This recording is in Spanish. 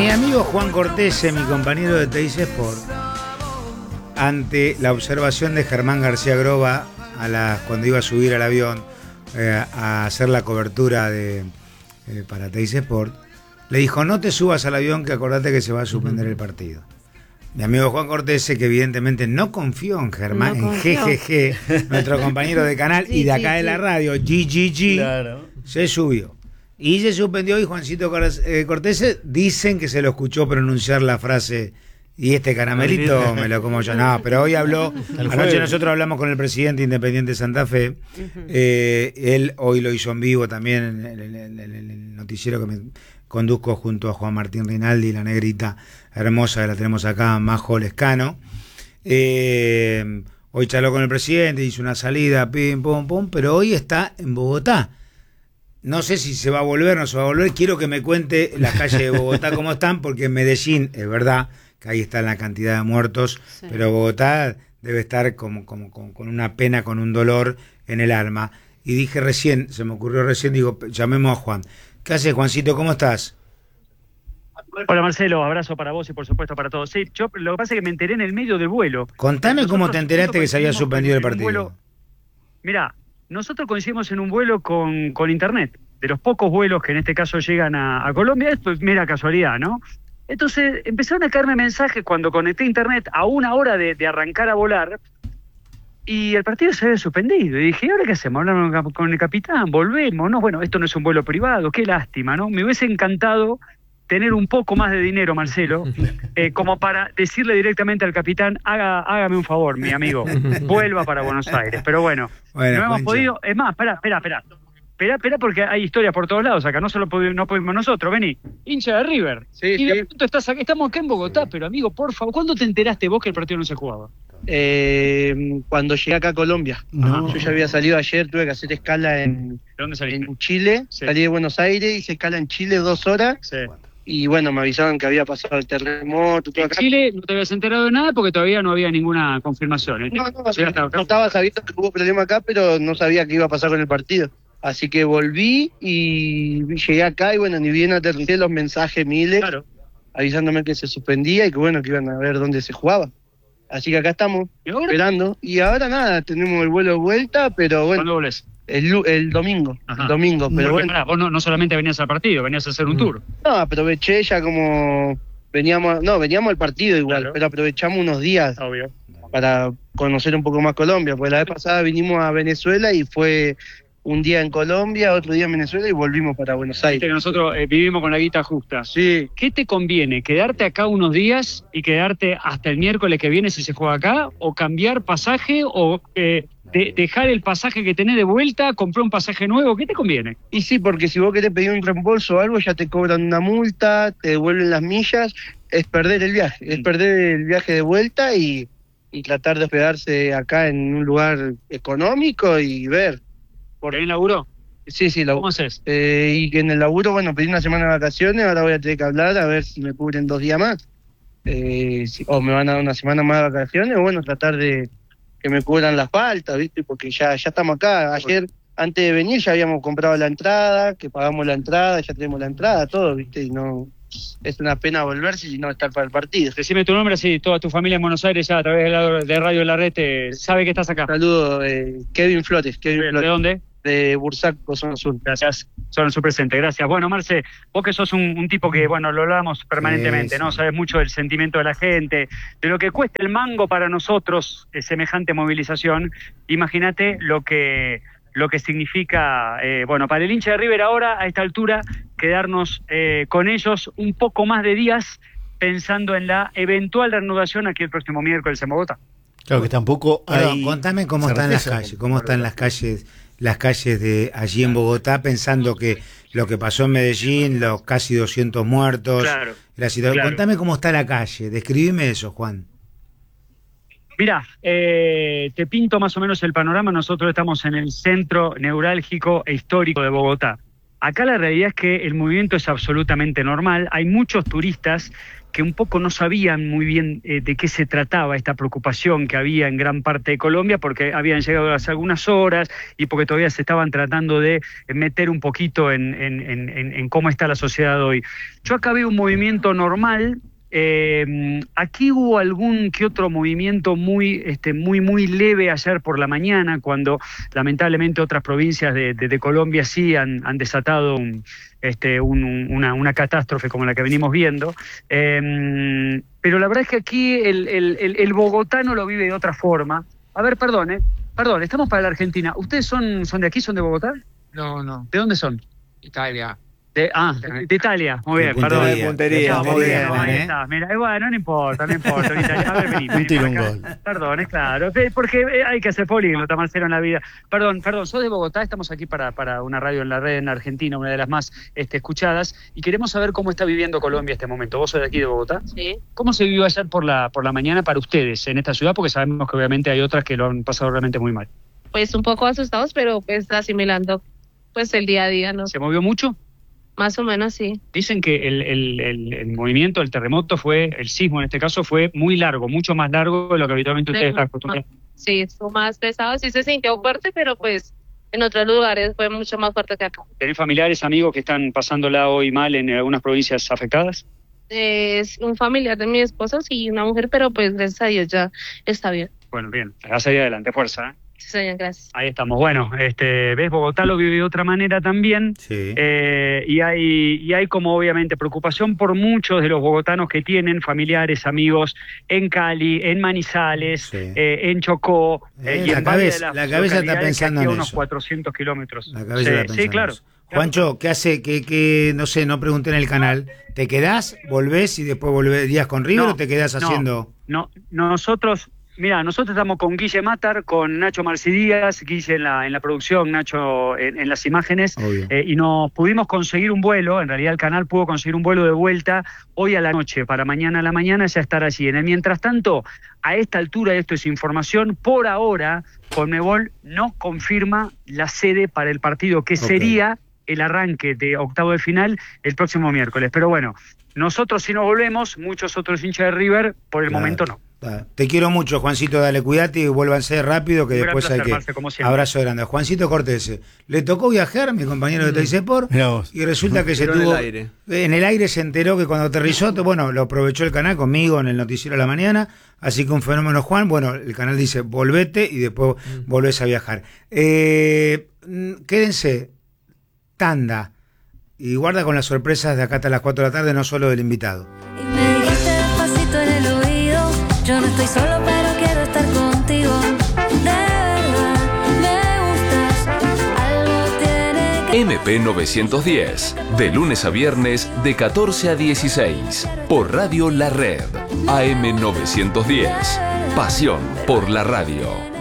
Mi amigo Juan Cortese, mi compañero de Teis Sport, ante la observación de Germán García Groba cuando iba a subir al avión a hacer la cobertura para Teis Sport, le dijo: no te subas al avión, que acordate que se va a suspender el partido. Mi amigo Juan Cortese, que evidentemente no confió en Germán, en GGG, nuestro compañero de canal y de acá de la radio, GGG, claro, se subió. Y se suspendió, y Juancito Cortese dicen que se lo escuchó pronunciar la frase: y este caramelito me lo como yo. No, pero hoy habló, anoche nosotros hablamos con el presidente Independiente Santa Fe, él hoy lo hizo en vivo también en el noticiero que me conduzco junto a Juan Martín Rinaldi, la negrita hermosa que la tenemos acá, Majo Lescano. Hoy charló con el presidente, hizo una salida, pim, pum, pum, pero hoy está en Bogotá. No sé si se va a volver, no se va a volver. Quiero que me cuente las calles de Bogotá cómo están, porque en Medellín es verdad que ahí está la cantidad de muertos, sí, pero Bogotá debe estar con una pena, con un dolor en el alma. Y dije recién, se me ocurrió recién, digo, llamemos a Juan. ¿Qué haces, Juancito? ¿Cómo estás? Hola, Marcelo, abrazo para vos y por supuesto para todos. Sí, yo lo que pasa es que me enteré en el medio del vuelo. Contame cómo te enteraste que se había suspendido el partido. Mirá, nosotros coincidimos en un vuelo con internet, de los pocos vuelos que en este caso llegan a Colombia. Esto es mera casualidad, ¿no? Entonces empezaron a caerme mensajes cuando conecté internet a una hora de arrancar a volar, y el partido se había suspendido. Y dije: ¿ahora qué hacemos? ¿Hablamos con el capitán? ¿Volvemos? No, bueno, esto no es un vuelo privado, qué lástima, ¿no? Me hubiese encantado tener un poco más de dinero, Marcelo, como para decirle directamente al capitán: hágame un favor, mi amigo, vuelva para Buenos Aires. Pero bueno, no hemos podido. Es más, espera, porque hay historias por todos lados acá, no solo no podemos nosotros. Vení, hincha de River, sí, y de pronto estás acá, estamos acá en Bogotá, pero amigo, por favor, ¿cuándo te enteraste vos que el partido no se jugaba? Cuando llegué acá a Colombia. Yo ya había salido ayer, tuve que hacer escala en Chile, sí. Salí de Buenos Aires, hice escala en Chile 2 horas, sí. Y bueno, me avisaron que había pasado el terremoto. En Chile no te habías enterado de nada porque todavía no había ninguna confirmación. No estaba sabiendo que hubo problema acá, pero no sabía qué iba a pasar con el partido. Así que volví y llegué acá y bueno, ni bien aterricé, los mensajes miles, claro, avisándome que se suspendía y que bueno, que iban a ver dónde se jugaba. Así que acá estamos, esperando. Y ahora nada, tenemos el vuelo de vuelta, pero bueno. ¿Cuándo volvés? El domingo. Ajá. El domingo, pero porque, bueno. Vos no solamente venías al partido, venías a hacer un tour. No, aproveché ya como veníamos al partido igual, claro, pero aprovechamos unos días. Obvio. Para conocer un poco más Colombia, porque la vez pasada vinimos a Venezuela y fue un día en Colombia, otro día en Venezuela y volvimos para Buenos Aires. Nosotros vivimos con la guita justa. Sí. ¿Qué te conviene? ¿Quedarte acá unos días y quedarte hasta el miércoles que viene si se juega acá? ¿O cambiar pasaje? ¿O dejar el pasaje que tenés de vuelta, comprar un pasaje nuevo? ¿Qué te conviene? Y sí, porque si vos querés pedir un reembolso o algo, ya te cobran una multa, te devuelven las millas, es perder el viaje. Es perder el viaje de vuelta y tratar de hospedarse acá en un lugar económico y ver. ¿Por ahí laburó? Sí, ¿Cómo haces? Y que en el laburo, bueno, pedí una semana de vacaciones, ahora voy a tener que hablar a ver si me cubren 2 días más. O me van a dar una semana más de vacaciones, o bueno, tratar de que me cubran las faltas, ¿viste? Porque ya estamos acá. Ayer, antes de venir, ya habíamos comprado la entrada, que pagamos la entrada, ya tenemos la entrada, todo, ¿viste? Y no... Es una pena volverse y no estar para el partido. Decime tu nombre, así toda tu familia en Buenos Aires ya a través de Radio La Red sabe que estás acá. Saludos, Kevin Flores. ¿De dónde? De Bursaco, Zona Sur. Gracias, Zona Sur presente, gracias. Bueno, Marce, vos que sos un tipo que, bueno, lo hablamos permanentemente, ¿no? Sabes mucho del sentimiento de la gente, de lo que cuesta el mango para nosotros, semejante movilización. Imagínate lo que significa, bueno, para el hincha de River ahora, a esta altura, quedarnos con ellos un poco más de días pensando en la eventual reanudación aquí el próximo miércoles en Bogotá. Claro que tampoco hay... Contame cómo están las calles, las calles de allí en Bogotá, pensando que lo que pasó en Medellín, los casi 200 muertos, claro, la situación. Claro. Contame cómo está la calle, describime eso, Juan. Mirá, te pinto más o menos el panorama. Nosotros estamos en el centro neurálgico e histórico de Bogotá. Acá la realidad es que el movimiento es absolutamente normal. Hay muchos turistas que un poco no sabían muy bien de qué se trataba esta preocupación que había en gran parte de Colombia, porque habían llegado hace algunas horas y porque todavía se estaban tratando de meter un poquito en cómo está la sociedad hoy. Yo acá veo un movimiento normal. Aquí hubo algún que otro movimiento muy leve ayer por la mañana, cuando lamentablemente otras provincias de Colombia sí han desatado una catástrofe como la que venimos viendo. Pero la verdad es que aquí el bogotano lo vive de otra forma. A ver, perdón, estamos para la Argentina. ¿Ustedes son de aquí, son de Bogotá? No. ¿De dónde son? Italia. De Italia, muy bien, perdón. De puntería. Muy bien, ahí está. Mira, bueno, no importa. Italia. A ver, vení un acá. gol. Perdón, es claro, porque hay que hacer políglota, Marcelo, en la vida. Perdón, sos de Bogotá, estamos aquí para una radio en la red en Argentina, una de las más escuchadas, y queremos saber cómo está viviendo Colombia este momento. ¿Vos sos de aquí de Bogotá? Sí. ¿Cómo se vivió ayer por la mañana para ustedes en esta ciudad? Porque sabemos que obviamente hay otras que lo han pasado realmente muy mal. Pues un poco asustados, pero pues asimilando pues el día a día, ¿no? ¿Se movió mucho? Más o menos sí. Dicen que el movimiento, el terremoto el sismo en este caso fue muy largo, mucho más largo de lo que habitualmente ustedes están acostumbrados. Sí, estuvo más pesado, sí se sintió fuerte, pero pues en otros lugares fue mucho más fuerte que acá. ¿Tenés familiares, amigos que están pasándola hoy mal en algunas provincias afectadas? Es un familiar de mi esposo, sí, una mujer, pero pues gracias a Dios ya está bien. Bueno, bien, a salir adelante, fuerza, ¿eh? Sí, señor, gracias. Ahí estamos. Bueno, ves, Bogotá lo vive de otra manera también. Sí. Y hay como obviamente preocupación por muchos de los bogotanos que tienen familiares, amigos en Cali, en Manizales, Sí. En Chocó. Y La en varias cabeza- de las la cabeza está localidades pensando que aquí a en unos eso. 400 kilómetros. La cabeza Sí, está pensando sí, claro. en eso. Juancho, ¿qué hace? Que no sé, no pregunté en el canal. ¿Te quedás, volvés y después volverías con River o te quedás haciendo...? No, nosotros estamos con Guille Matar, con Nacho Marcidías, Guille en la producción, Nacho en las imágenes, Obvio. y nos pudimos conseguir un vuelo, en realidad el canal pudo conseguir un vuelo de vuelta hoy a la noche, para mañana a la mañana ya estar allí. En el mientras tanto, a esta altura, esto es información, por ahora, Conmebol no confirma la sede para el partido, que sería el arranque de octavo de final el próximo miércoles. Pero bueno, nosotros si nos volvemos, muchos otros hinchas de River, por el momento no. Te quiero mucho, Juancito, dale, cuídate y vuélvanse rápido, que Un gran después placer, hay que... Marce, como siempre. Abrazo grande. Juancito Cortés, le tocó viajar, mi compañero de Teis Sport, Mirá vos. y resulta que se Pero en tuvo... el aire. En el aire se enteró que cuando aterrizó, bueno, lo aprovechó el canal conmigo en el noticiero de la mañana, así que un fenómeno, Juan, bueno, el canal dice, volvete y después volvés a viajar. Quédense, tanda, y guarda con las sorpresas de acá hasta las 4 de la tarde, no solo del invitado. Y me dijiste despacito en el oído, yo no estoy solo pero quiero estar contigo. De verdad, me gustas, algo tiene que... MP 910, de lunes a viernes de 14 a 16, por Radio La Red, AM 910, pasión por la radio.